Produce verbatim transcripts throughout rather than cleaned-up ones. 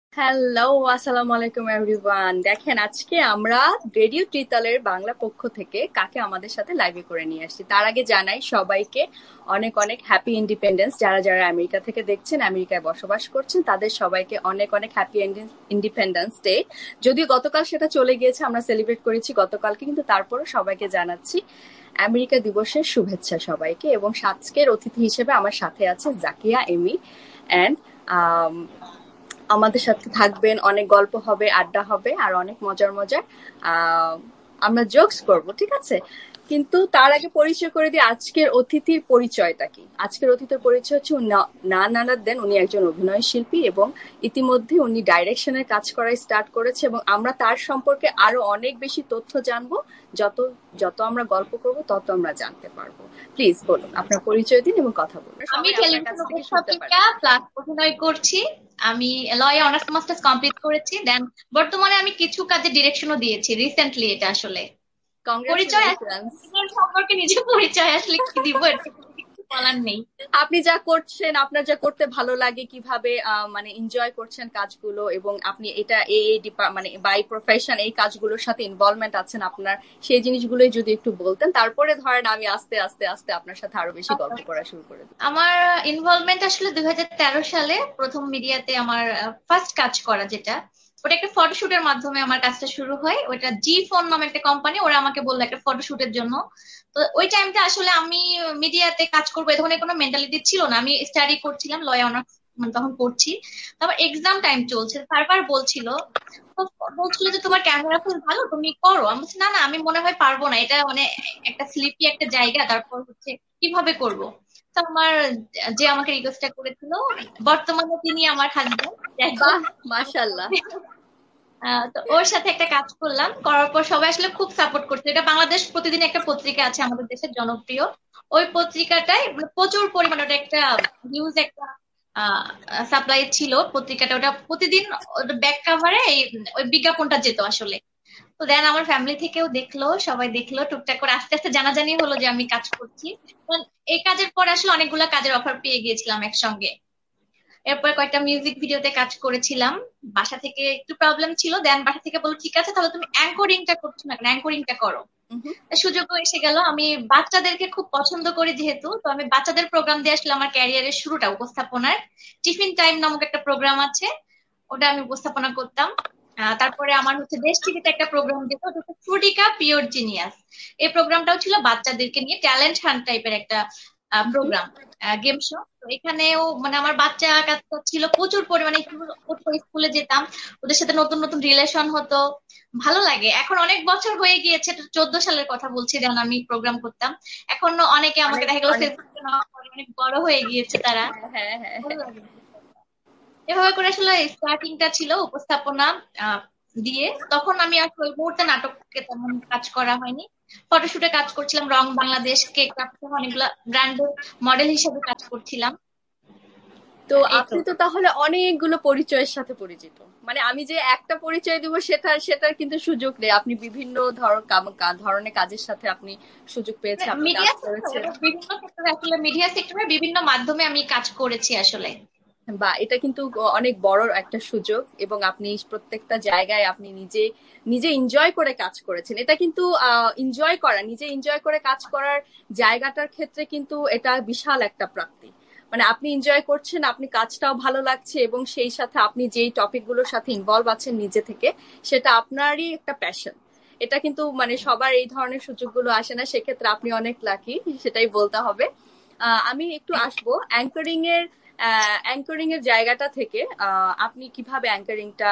Hello, আসসালামু আলাইকুম everyone. দেখেন, আজকে আমরা রেডিও ত্রিতালের বাংলা পক্ষ থেকে কাকে আমাদের সাথে লাইভে করে নিয়ে আসছি। তার আগে জানাই সবাইকে অনেক অনেক হ্যাপি ইন্ডিপেন্ডেন্স। যারা যারা আমেরিকা থেকে দেখছেন, আমেরিকায় বসবাস করছেন, তাদের সবাইকে অনেক অনেক হ্যাপি ইন্ডিপেন্ডেন্স ডে। যদিও গতকাল সেটা চলে গিয়েছে, আমরা সেলিব্রেট করেছি গতকালকে, কিন্তু তারপরও সবাইকে জানাচ্ছি আমেরিকা দিবসের শুভেচ্ছা সবাইকে। এবং আজকের অতিথি হিসেবে আমার সাথে আছে জাকিয়া এমি অ্যান্ড আমাদের সাথে থাকবেন। অনেক গল্প হবে, আড্ডা হবে, আর অনেক মজার মজার আহ আমরা জোকস করব, ঠিক আছে? কিন্তু তার আগে পরিচয় করে দিই আজকের অতিথির পরিচয়টা কি। আজকের অতিথির পরিচয় হচ্ছে না নানাদ দেন। উনি একজন অভিনয় শিল্পী এবং ইতিমধ্যে উনি ডাইরেকশনের কাজ করাই স্টার্ট করেছে, এবং আমরা তার সম্পর্কে আরো অনেক বেশি তথ্য জানবো। যত যত আমরা গল্প করব তত আমরা জানতে পারবো। প্লিজ বলুন, আপনার পরিচয় দিন এবং কথা বলুন, আমি সবাই আপনার কাছ টেলিভিশন থেকে শুনতে পারি। উপস্থাপিকা প্লাস অভিনয় করছি। আমি লয়ে অনার্স মাস্টার্স কমপ্লিট করেছি। দেন বর্তমানে আমি কিছু কাজে ডিরেকশনও দিয়েছি রিসেন্টলি। এটা আসলে পরিচয় আসলে কংগ্রাচুলেশনস। নিজের সম্পর্কে নিজে পরিচয় আসলে কি দিব, এর থেকে কিছু বলার নেই। আপনি যা করছেন, আপনার যা করতে ভালো লাগে, কিভাবে আহ, মানে এনজয় করছেন কাজগুলো, এবং আপনি এটা এই এই ডিপা- মানে বাই প্রফেশন এই কাজগুলোর সাথে ইনভলভমেন্ট আছেন আপনার, সেই জিনিসগুলোই যদি একটু বলতেন, তারপরে ধরেন আমি আস্তে আস্তে আস্তে আপনার সাথে আরো বেশি আচ্ছা, গল্প করা শুরু করে দিই। আমার ইনভলভমেন্ট আসলে দুই হাজার তেরো সালে প্রথম মিডিয়াতে আমার ফার্স্ট কাজ করা, যেটা ওটা একটা ফটোশুটের মাধ্যমে আমার কাজটা শুরু হয়। ওটা জি ফোন নামে একটা কোম্পানি, ওরা আমাকে বললো একটা ফটোশুটের জন্য। তো ওই টাইমটা আসলে আমি মিডিয়াতে কাজ করবো এ ধরনের কোনো মেন্টালিটি ছিল না। আমি স্টাডি করছিলাম, লয় অনার্স মানে তখন পড়ছি। তারপর এক্সাম টাইম চলছে, বারবার বলছিল তো বলছিল যে তোমার ক্যামেরা খুব ভালো, তুমি করো। আমি বলছি না না, আমি মনে হয় পারবো না, এটা মানে একটা স্লিপি একটা জায়গা, তারপর হচ্ছে কিভাবে করব। তো আমার যে আমাকে রিকোয়েস্টটা করেছিল, বর্তমানে তিনি আমার হাজবেন্ড। যাই হোক, বাহ, মাশাল্লাহ। আহ, তো ওর সাথে একটা কাজ করলাম, করার পর সবাই আসলে খুব সাপোর্ট করছে। এটা বাংলাদেশ প্রতিদিন একটা পত্রিকা আছে আমাদের দেশের জনপ্রিয়, ওই পত্রিকাটায় মানে প্রচুর পরিমাণে ওটা একটা নিউজ একটা সাপ্লাই ছিল পত্রিকাটা। ওটা প্রতিদিন ব্যাক কাভারে ওই বিজ্ঞাপনটা যেত আসলে। তো দেন আমার ফ্যামিলি থেকেও দেখলো, সবাই দেখলো, টুকটাক করে আস্তে আস্তে জানাজানি হলো যে আমি কাজ করছি। তো এই কাজের পর আসলে অনেকগুলা কাজের অফার পেয়ে গিয়েছিলাম একসঙ্গে। এরপর কয়েকটা মিউজিক ভিডিওতে কাজ করেছিলাম। বাসা থেকে একটু প্রবলেম ছিল, দেন বাসা থেকে বললো ঠিক আছে তাহলে তুমি অ্যাঙ্করিংটা করছো না কেন, অ্যাঙ্করিংটা করো। উহুম। তা সুযোগও এসে গেল। আমি বাচ্চাদেরকে খুব পছন্দ করি যেহেতু, তো আমি বাচ্চাদের প্রোগ্রাম দিয়ে আসলে আমার ক্যারিয়ারের শুরুটা উপস্থাপনার। টিফিন টাইম নামক একটা প্রোগ্রাম আছে, ওটা আমি উপস্থাপনা করতাম। আহ, তারপরে আমার হচ্ছে দেশ টিভিতে একটা প্রোগ্রাম দিত, ওটা হচ্ছে ফ্রুটিকা পিওর জিনিয়াস। এই প্রোগ্রামটাও ছিল বাচ্চাদেরকে নিয়ে ট্যালেন্ট হান্ট টাইপের একটা উহুম। Programme, game show. তো এখানেও মানে আমার বাচ্চা কাচ্চা ছিল প্রচুর পরিমাণে, স্কুলে যেতাম, ওদের সাথে নতুন নতুন রিলেশন হতো, ভালো লাগে। এখন অনেক বছর হয়ে গিয়েছে, চোদ্দ সালের কথা বলছি যখন আমি প্রোগ্রাম করতাম। এখন অনেকে আমাকে অনেক দেখা গেল অনেক। ফেসবুকে অনেক বড় হয়ে গিয়েছে তারা। হ্যাঁ, হ্যাঁ, হ্যাঁ, ভালো হ্যাঁ। লাগে। এভাবে করে আসলে স্টার্টিংটা ছিল উপস্থাপনা আহ, দিয়ে। তখন আমি আসলে ওই মুহূর্তে নাটকে তেমন কাজ করা হয়নি, ফটোশুটে কাজ করছিলাম, রং বাংলাদেশ, কেক ক্রাফট অনেকগুলা ব্র্যান্ডের মডেল হিসেবে কাজ করছিলাম। তো আহ, এই তো। আপনি তো তাহলে অনেকগুলো পরিচয়ের সাথে পরিচিত। মানে আমি যে একটা পরিচয় দিব সেটা সেটার কিন্তু সুযোগ নেই। আপনি বিভিন্ন ধর কাম- কা- ধরনের কাজের সাথে আপনি সুযোগ পেয়েছেন, আপনি কাজ মিডিয়া করেছেন। সেক্টরে বিভিন্ন সেক্টরে আসলে মিডিয়া সেক্টরে বিভিন্ন মাধ্যমে আমি কাজ করেছি আসলে। বা এটা কিন্তু অনেক বড় একটা সুযোগ, এবং আপনি প্রত্যেকটা জায়গায় আপনি নিজে নিজে এনজয় করে কাজ করেছেন। এটা কিন্তু এনজয় করা, নিজে এনজয় করে কাজ করার জায়গাটার ক্ষেত্রে কিন্তু এটা বিশাল একটা প্রাপ্তি। মানে আপনি এনজয় করছেন, আপনি কাজটাও ভালো লাগছে, এবং সেই সাথে আপনি যেই টপিক গুলোর সাথে ইনভলভ আছেন নিজে থেকে, সেটা আপনারই একটা প্যাশন। এটা কিন্তু মানে সবার এই ধরনের সুযোগগুলো আসে না, সেক্ষেত্রে আপনি অনেক লাকি, সেটাই বলতে হবে। আহ, আমি একটু আসবো অ্যাঙ্করিং এর অ্যাঙ্করিং এর জায়গাটা থেকে। আহ, আপনি কিভাবে অ্যাঙ্করিংটা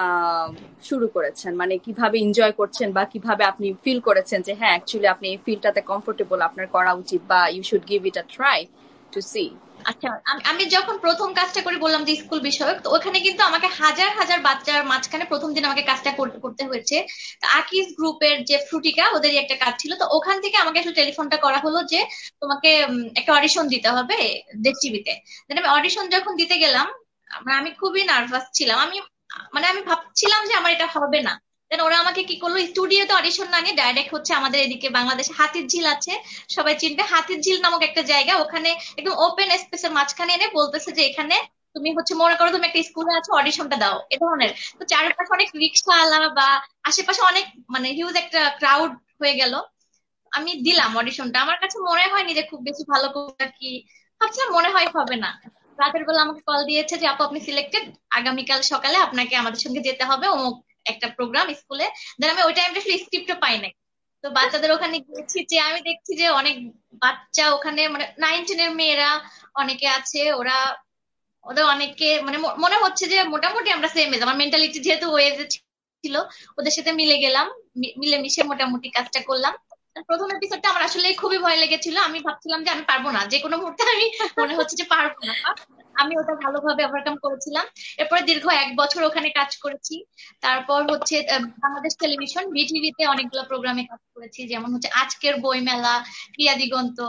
শুরু করেছেন, মানে কিভাবে এনজয় করছেন, বা কিভাবে আপনি ফিল করেছেন যে হ্যাঁ অ্যাকচুয়ালি আপনি এই ফিল্ডটাতে কমফোর্টেবল, আপনার করা উচিত, বা you should give it a try to C. আচ্ছা, আমি আমি যখন প্রথম কাজটা করি বললাম যে স্কুল বিষয়ক, তো ওখানে কিন্তু আমাকে হাজার হাজার বাচ্চার মাঝখানে প্রথম দিন আমাকে কাজটা করতে করতে হয়েছে। তো আকিস গ্রুপের যে ফ্রুটিকা, ওদেরই একটা কাজ ছিল। তো ওখান থেকে আমাকে আসলে টেলিফোনটা করা হলো যে তোমাকে উম, একটা অডিশন দিতে হবে দেশ টিভিতে। আমি অডিশন যখন দিতে গেলাম, মানে আমি খুবই নার্ভাস ছিলাম। আমি মানে আমি ভাবছিলাম যে আমার এটা হবে না। দেন ওরা আমাকে কি করলো, স্টুডিওতে অডিশন না নিয়ে ডাইরেক্ট হচ্ছে আমাদের এদিকে বাংলাদেশে হাতির ঝিল আছে, সবাই চিনবে হাতির ঝিল নামক একটা জায়গা, ওখানে একদম ওপেন স্পেসের মাঝখানে এনে বলতেছে যে এখানে তুমি হচ্ছে মনে করো তুমি একটা স্কুলে আছো, অডিশনটা দাও, এ ধরনের। তো চারপাশে অনেক রিক্সাওয়ালা বা আশেপাশে অনেক মানে হিউজ একটা ক্রাউড হয়ে গেল। আমি দিলাম অডিশনটা, আমার কাছে মনে হয়নি যে খুব বেশি ভালো করে কি, ভাবছিলাম মনে হয় হবে না। রাতের বেলা আমাকে কল দিয়েছে যে আপু আপনি সিলেক্টেড, আগামীকাল সকালে আপনাকে আমাদের সঙ্গে যেতে হবে অমুক একটা প্রোগ্রাম স্কুলে। দেন আমি ওই টাইমটা আসলে স্ক্রিপ্টও পাই নাই। তো বাচ্চাদের ওখানে গিয়েছি, যে আমি দেখছি যে অনেক বাচ্চা ওখানে, মানে নাইন টেনের মেয়েরা অনেকে আছে, ওরা ওদের অনেকে মানে ম- মনে হচ্ছে যে মোটামুটি আমরা সেম এজ, আমার মেন্টালিটি যেহেতু ওই age এ ছিল, ওদের সাথে মিলে গেলাম, মি- মিলে মিশে মোটামুটি কাজটা করলাম। আর প্রথম এপিসোডটা আমার আসলে খুবই ভয় লেগেছিল, আমি ভাবছিলাম যে আমি পারবো না, যে কোনো মুহূর্তে আমি মনে হচ্ছে যে পারবো না। আমি ওটা ভালোভাবে ওভারকাম করেছিলাম। এরপরে দীর্ঘ এক বছর ওখানে কাজ করেছি। তারপর হচ্ছে আহ, বাংলাদেশ টেলিভিশন বিটিভিতে অনেকগুলো প্রোগ্রামে কাজ করেছি, যেমন হচ্ছে আজকের বইমেলা, ক্রিয়া দিগন্ত।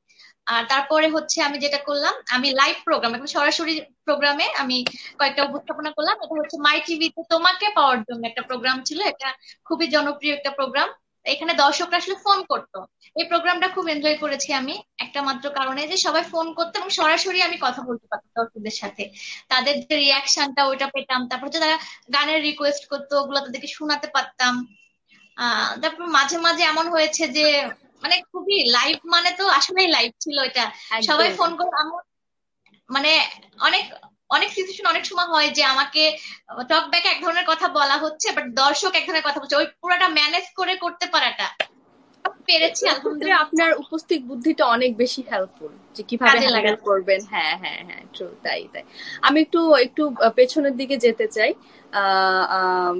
আর তারপরে হচ্ছে আমি যেটা করলাম, আমি লাইভ প্রোগ্রাম, একটা সরাসরি প্রোগ্রামে আমি কয়েকটা উপস্থাপনা করলাম। এটা হচ্ছে মাই টিভিতে তোমাকে পাওয়ার জন্য একটা প্রোগ্রাম ছিল, এটা খুবই জনপ্রিয় একটা প্রোগ্রাম। এখানে দর্শকরা আসলে ফোন করতো। এই প্রোগ্রামটা খুব এনজয় করেছি আমি, একটা মাত্র কারণে যে সবাই ফোন করতো এবং সরাসরি আমি কথা বলতে পারতাম দর্শকদের সাথে, তাদের যে রিয়াকশনটা ওইটা পেতাম। তারপর হচ্ছে তারা গানের রিকোয়েস্ট করতো, ওগুলো তাদেরকে শোনাতে পারতাম। আহ তারপর মাঝে মাঝে এমন হয়েছে যে মানে খুবই লাইভ, মানে তো আসলেই লাইভ ছিল এটা। সবাই একদম। ফোন করে আমার মানে অনেক অনেক সিচুয়েশন অনেক সময় হয় যে আমাকে টক ব্যাক এক ধরনের কথা বলা হচ্ছে, বাট দর্শক এক ধরনের কথা বলছে, ওই পুরাটা ম্যানেজ করে করতে পারাটা পেরেছি ওই ক্ষেত্রে আলহামদুলিল্লাহ। আপনার উপস্থিত বুদ্ধিটা অনেক বেশি হেল্পফুল, যে কিভাবে কাজে হ্যান্ডেল লাগাতে করবেন। হ্যাঁ হ্যাঁ হ্যাঁ, ট্রু, তাই তাই। আমি একটু একটু আহ, পেছনের দিকে যেতে চাই। আহ, আম,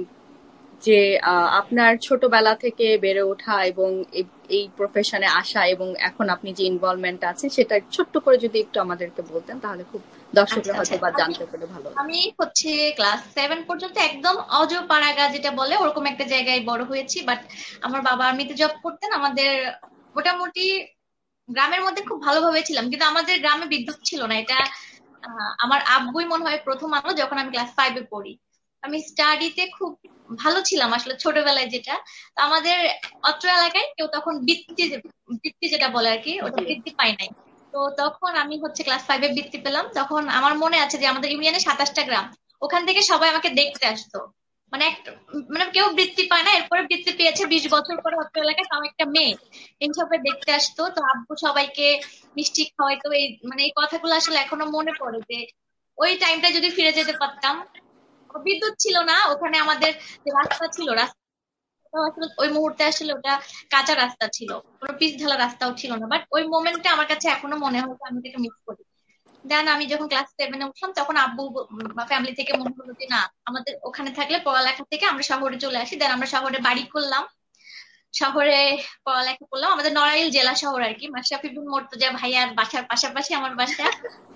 যে আহ, আপনার ছোটবেলা থেকে বেড়ে ওঠা এবং এই এই প্রফেশনে আসা এবং এখন আপনি যে ইনভলভমেন্ট আছে সেটা ছোট্ট করে যদি একটু আমাদেরকে বলতেন, তাহলে খুব আচ্ছা দর্শকরা আচ্ছা, হয়তো বা আমি জানতে পেরে ভালো আমি লাগতো। হচ্ছে ক্লাস সেভেন পর্যন্ত একদম অজপাড়াগা যেটা বলে ওরকম একটা জায়গায় বড় হয়েছি। বাট আমার বাবা আর্মিতে জব করতেন, আমাদের মোটামুটি গ্রামের মধ্যে খুব ভালোভাবে ছিলাম, কিন্তু আমাদের গ্রামে বিদ্যুৎ ছিল না। এটা আহ, আমার আব্বুই মনে হয় প্রথম আলো, যখন আমি ক্লাস ফাইভে পড়ি। আমি স্টাডিতে খুব ভালো ছিলাম আসলে ছোটবেলায় যেটা। তো আমাদের অত্র এলাকায় কেউ তখন বৃত্তি, বৃত্তি যেটা বলে আর কি, ওটা জি। বৃত্তি পাই নাই। তো তখন আমি হচ্ছে ক্লাস ফাইভে বৃত্তি পেলাম। তখন আমার মনে আছে যে আমাদের ইউনিয়নে সাতাশটা গ্রাম, ওখান থেকে সবাই আমাকে দেখতে আসতো। মানে একটা মানে কেউ বৃত্তি পায় না, এরপরে বৃত্তি পেয়েছে বিশ বছর পরে অত্র এলাকায়, তাও একটা মেয়ে, এইসবে দেখতে আসতো। তো আব্বু সবাইকে মিষ্টি খাওয়াইতো। এই মানে এই কথাগুলো আসলে এখনো মনে পড়ে যে ওই টাইমটা যদি ফিরে যেতে পারতাম। বিদ্যুৎ ছিল না ওখানে, আমাদের যে রাস্তা ছিল, রাস্তা আসলে ওই মুহূর্তে আসলে ওটা কাঁচা রাস্তা ছিল, কোনো পিচ ঢালা রাস্তাও ছিল না। বাট ওই মোমেন্টে আমার কাছে এখনো মনে হয় যে আমি এটাকে মিস করি। দেন আমি যখন ক্লাস সেভেনে উঠলাম, তখন আব্বু বা ফ্যামিলি থেকে মনে হলো যে না, আমাদের ওখানে থাকলে পড়ালেখা থেকে আমরা শহরে চলে আসি। দেন আমরা শহরে বাড়ি করলাম, শহরে পড়ালেখা করলাম। আমাদের নড়াইল জেলা শহর আর কি, মাশরাফি বিন মুর্তজা ভাইয়ার বাসার পাশাপাশি আমার বাসা।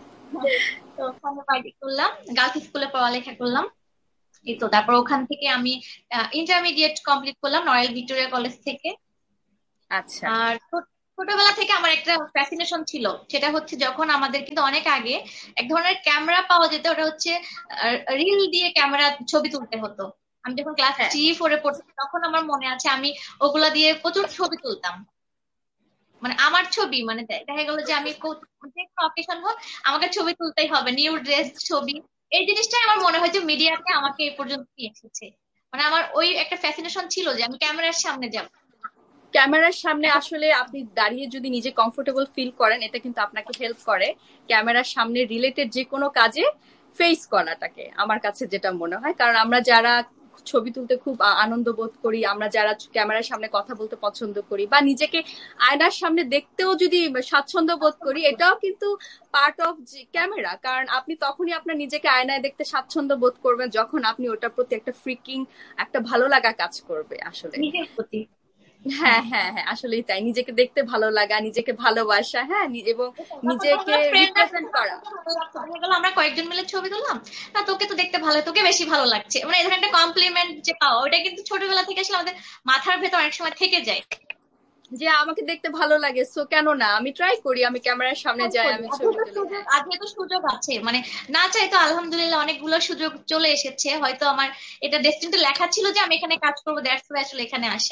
তো ওখানে বাড়ি করলাম, গার্লস স্কুলে পড়ালেখা করলাম। এই তো তারপর ওখান থেকে আমি ইন্টারমিডিয়েট কমপ্লিট করলাম নড়াইল ভিক্টোরিয়া কলেজ থেকে। আচ্ছা। আর ছোট- ছোটবেলা থেকে আমার একটা ফ্যাসিনেশন ছিল, সেটা হচ্ছে যখন আমাদের কিন্তু অনেক আগে এক ধরনের ক্যামেরা পাওয়া যেত, ওটা হচ্ছে রিল দিয়ে ক্যামেরা ছবি তুলতে হতো। আমি যখন ক্লাস হ্যাঁ, থ্রি ফোরে পড়তাম তখন আমার মনে আছে আমি ওগুলা দিয়ে প্রচুর ছবি তুলতাম। মানে আমার ছবি, মানে দে- দেখা গেল যে আমি কো- যে কোনো অকেশন হোক আমাকে ছবি তুলতেই হবে, নিউ ড্রেস ছবি। এই জিনিসটাই আমার মনে হয় যে মিডিয়াতে আমাকে এই পর্যন্ত নিয়ে এসেছে। মানে আমার ওই একটা ফ্যাসিনেশন ছিল যে আমি ক্যামেরার সামনে যাব। ক্যামেরার সামনে এখন আসলে আপনি দাঁড়িয়ে যদি নিজে কমফোর্টেবল ফিল করেন, এটা কিন্তু আপনাকে হেল্প করে ক্যামেরার সামনে রিলেটেড যে কোনো কাজে ফেস করাটাকে, আমার কাছে যেটা মনে হয়। কারণ আমরা যারা ছবি তুলতে খুব আ- আনন্দ বোধ করি, আমরা যারা ক্যামেরার সামনে কথা বলতে পছন্দ করি, বা নিজেকে আয়নার সামনে দেখতেও যদি স্বাচ্ছন্দ্য বোধ করি, এটাও কিন্তু পার্ট অফ ক্যামেরা। কারণ আপনি তখনই আপনার নিজেকে আয়নায় দেখতে স্বাচ্ছন্দ্য বোধ করবেন যখন আপনি ওটার প্রতি একটা ফ্রিকিং, একটা ভালো লাগা কাজ করবে আসলে। নিজের প্রতি। হ্যাঁ হ্যাঁ, হ্যাঁ হ্যাঁ, আসলেই তাই। নিজেকে দেখতে ভালো লাগা, নিজেকে ভালোবাসা, হ্যাঁ, নি- এবং তখন নিজেকে আমরা ফ্রেন্ড আছে, রিপ্রেজেন্ট করা। আমাকে ভালো লাগছে, দেখা গেল আমরা কয়েকজন মিলে ছবি তুললাম, না তোকে তো দেখতে ভালো, তোকে বেশি ভালো লাগছে, মানে এই ধরনের একটা কমপ্লিমেন্ট যে পাওয়া, ওটা কিন্তু ছোটবেলা থেকে আসলে আমাদের মাথার ভেতর অনেক সময় থেকে যায়। যে আমাকে দেখতে ভালো লাগে, সো কেন না আমি ট্রাই করি, আমি ক্যামেরার সামনে ট্রাই যাই, করি, আমি আর ছবি যেহেতু তুলি। সুযোগ, হ্যাঁ, আর যেহেতু সুযোগ আছে, মানে না চাই তো আলহামদুলিল্লাহ অনেকগুলো সুযোগ চলে এসেছে। হয়তো আমার এটা ডেস্টিনিতে লেখা ছিল যে আমি এখানে কাজ করবো, দ্যাটস ওয়াই আসলে এখানে আসা।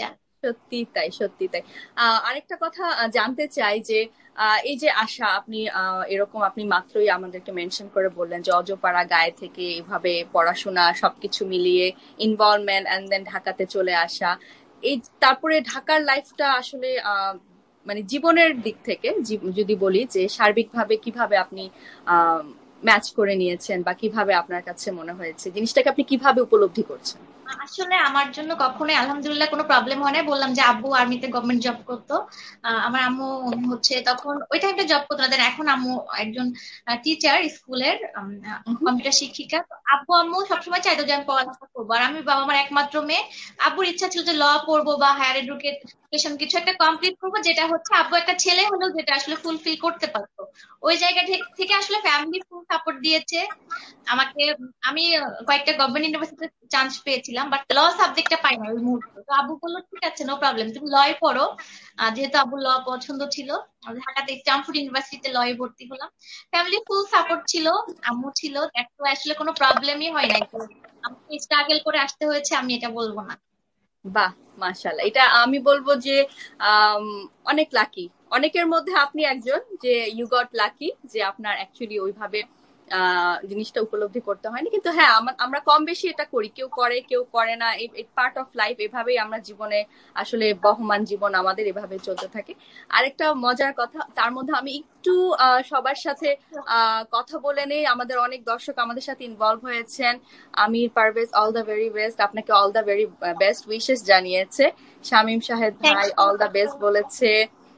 সত্যি তাই, সত্যি তাই। আহ, আরেকটা কথা আহ, জানতে চাই যে আহ, এই যে আশা, আপনি আহ, এরকম আপনি মাত্রই আমাদেরকে মেনশন করে বললেন যে অজপাড়া গায়ে থেকে এভাবে পড়াশোনা সবকিছু মিলিয়ে ইনভলভমেন্ট এন্ড দেন ঢাকাতে চলে আসা, এই তারপরে ঢাকার লাইফটা আসলে আহ, মানে জীবনের দিক থেকে জীব- যদি বলি যে সার্বিকভাবে কিভাবে আপনি আহ ম্যাচ করে নিয়েছেন বা কিভাবে আপনার কাছে মনে হয়েছে জিনিসটাকে আপনি কিভাবে উপলব্ধি করছেন? আসলে আমার জন্য কখনোই আলহামদুলিল্লাহ কোনো প্রবলেম হয় না। বললাম যে আব্বু আর্মিতে গভর্নমেন্ট জব করতো, আহ, আমার আম্মু হচ্ছে তখন ওই টাইমটা জব করতো না, দেন এখন আম্মু একজন টিচার স্কুলের, উহু, কম্পিউটার শিক্ষিকা। তো আব্বু আম্মু সবসময় চাইতো যে আমি পড়ালেখা করবো, আর আমি বাবা আমার একমাত্র মেয়ে। আব্বুর ইচ্ছা ছিল যে ল পড়বো বা হায়ার এডুকেশন কিছু একটা কমপ্লিট করবো, যেটা হচ্ছে আব্বু একটা ছেলে হলেও যেটা আসলে ফুলফিল করতে পারতো। ওই জায়গা থে- থেকে আসলে ফ্যামিলি ফুল সাপোর্ট দিয়েছে আমাকে। আমি কয়েকটা গভর্নমেন্ট ইউনিভার্সিটিতে চান্স পেয়েছিলাম, বাট ল সাবজেক্টটা পাই না ওই মুহূর্তে। তো আব্বু বললো ঠিক আছে, নো প্রবলেম, তুমি লয় পড়ো। আহ, যেহেতু আব্বুর ল পছন্দ ছিল, আমি ঢাকাতে স্ট্যামফোর্ড ইউনিভার্সিটিতে লয়ে ভর্তি হলাম। ফ্যামিলি ফুল সাপোর্ট ছিল, আম্মু ছিল, দেখো আসলে কোনো প্রবলেমই হয় নাই। তো আমাকে স্ট্রাগল করে আসতে হয়েছে, আমি এটা বলবো না। বাহ, মাশাআল্লাহ, এটা আমি বলবো যে আম, অনেক লাকি। অনেকের মধ্যে আপনি একজন যে ইউ গট লাকি, যে আপনার অ্যাকচুয়ালি ওইভাবে আহ, জিনিসটা উপলব্ধি করতে হয়নি। কিন্তু হ্যাঁ, আমা- আমরা কম বেশি এটা করি, কেউ করে কেউ করে না, পার্ট অফ লাইফ। এভাবেই আমরা জীবনে আসলে বহমান জীবন আমাদের এভাবে চলতে থাকে। আরেকটা মজার কথা, তার মধ্যে আমি একটু আহ, সবার সাথে আহ, কথা বলে নেই। আমাদের অনেক দর্শক আমাদের সাথে ইনভলভ হয়েছেন। আমির Parvez, all the very best, আপনাকে all the very best wishes জানিয়েছে। শামীম শাহেদ থ্যাংক ভাই ইউ। অল দ্য বেস্ট বলেছে।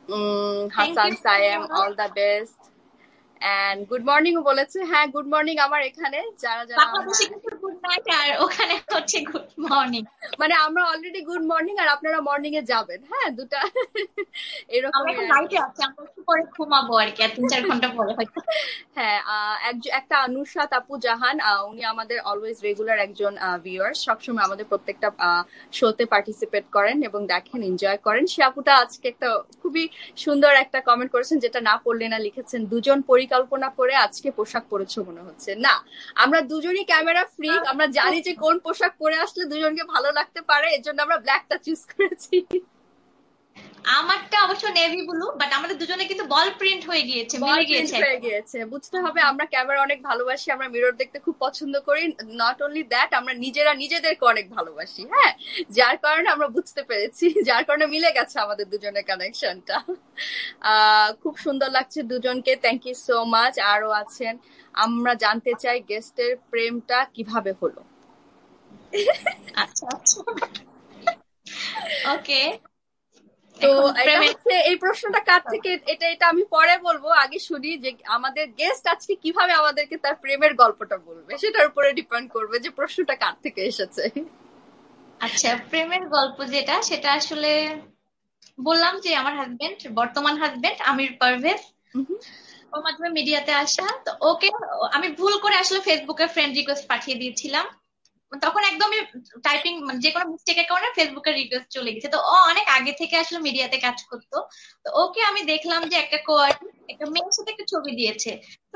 উম, thank Hasan you so Sayem much. All the best, and good morning ও বলেছে। হ্যাঁ, গুড মর্নিং আমার এখানে যারা যারা আমরা, বাংলাদেশে কিন্তু গুড নাইট, আর ওখানে হচ্ছে গুড মর্নিং। মানে আমরা অলরেডি গুড মর্নিং আর আপনারা মর্নিং এ যাবেন, হ্যাঁ দুটা আমরা এরকমই এখন আর কি। নাইটে আছি, আমরা একটু পরে ঘুমাবো আর কি, আর তিন চার ঘন্টা পরে হয়তো। হ্যাঁ, আহ, একজ- একটা নুসরাত আপু জাহান, আহ, উনি আমাদের অলওয়েজ রেগুলার একজন ভিউয়ার্স, সবসময় আমাদের প্রত্যেকটা শোতে পার্টিসিপেট করেন এবং দেখেন, এনজয় করেন। সে আপুটা আজকে একটা খুবই সুন্দর একটা কমেন্ট করেছেন, যেটা না পড়লে না, লিখেছেন দুজন পরিকল্পনা করে আজকে পোশাক পরেছো মনে হচ্ছে। না, আমরা দুজনই ক্যামেরা ফ্রিক, আমরা জানি যে কোন পোশাক পরে আসলে দুজনকে ভালো লাগতে পারে, এর জন্য আমরা ব্ল্যাকটা চুজ করেছি। আমারটা অবশ্য নেভি ব্লু, বাট আমাদের দুজনে কিন্তু বল প্রিন্ট হয়ে গিয়েছে, বল মিলে প্রিন্ট গিয়েছে হয়ে একদম। গিয়েছে, বুঝতে হবে আমরা ক্যামেরা অনেক ভালোবাসি, আমরা মিরর দেখতে খুব পছন্দ করি। নট অনলি দ্যাট, আমরা নিজেরা নিজেদেরকে অনেক ভালোবাসি, হ্যাঁ, যার কারণে আমরা বুঝতে পেরেছি, যার কারণে মিলে গেছে আমাদের দুজনের কানেকশনটা। আহ খুব সুন্দর লাগছে দুজনকে, থ্যাংক ইউ সো মাচ। আরো আছেন, আমরা জানতে চাই গেস্টের প্রেমটা কিভাবে হলো। আচ্ছা আচ্ছা, ওকে। তো এখন এটা প্রেমের, হচ্ছে, এই প্রশ্নটা কার থেকে, এটা এটা আমি পরে বলবো, আগে শুনি যে আমাদের গেস্ট আজকে কিভাবে আমাদেরকে তার প্রেমের গল্পটা বলবে, সেটার উপরে ডিপেন্ড করবে যে প্রশ্নটা কার থেকে এসেছে। আচ্ছা প্রেমের গল্প যেটা, সেটা আসলে বললাম যে আমার হাজবেন্ড, বর্তমান হাজবেন্ড আমির পারভেজ, উহুম, ওর মাধ্যমে মিডিয়াতে আসা। তো ওকে আমি ভুল করে আসলে ফেসবুকে ফ্রেন্ড রিকোয়েস্ট পাঠিয়ে দিয়েছিলাম। তখন একদমই টাইপিং যে কোনো মিস্টেকের কারণে ফেসবুকের রিকোয়েস্ট চলে গেছে। তো ও অনেক আগে থেকে আসলে মিডিয়াতে কাজ করতো। তো ওকে আমি দেখলাম যে একটা কোয়ার্ড একটা মেয়ের সাথে একটা ছবি দিয়েছে।